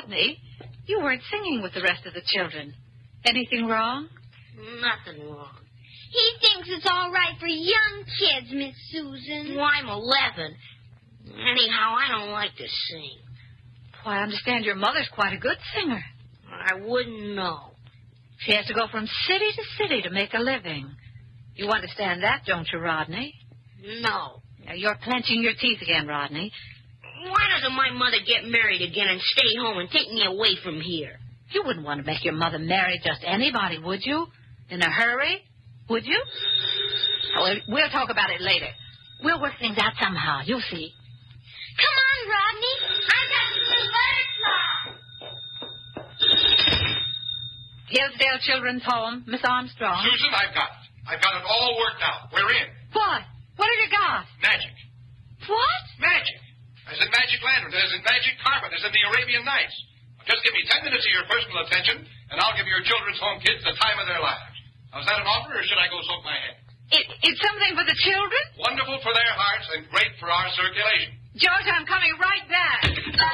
Rodney, you weren't singing with the rest of the children. Anything wrong? Nothing wrong. He thinks it's all right for young kids, Miss Susan. Well, I'm 11. Anyhow, I don't like to sing. Well, I understand your mother's quite a good singer. I wouldn't know. She has to go from city to city to make a living. You understand that, don't you, Rodney? No. Now, you're clenching your teeth again, Rodney. Why doesn't my mother get married again and stay home and take me away from here? You wouldn't want to make your mother marry just anybody, would you? In a hurry? Would you? Well, we'll talk about it later. We'll work things out somehow. You'll see. Come on, Rodney. I've got to see Butterfly. Hillsdale Children's Home, Miss Armstrong. Susan, I've got it. I've got it all worked out. We're in. What? What have you got? Magic. What? Magic. As in Magic Lantern, as in Magic Carpet, as in the Arabian Nights. Just give me 10 minutes of your personal attention, and I'll give your children's home kids the time of their lives. Now, is that an offer, or should I go soak my head? It's something for the children? Wonderful for their hearts and great for our circulation. George, I'm coming right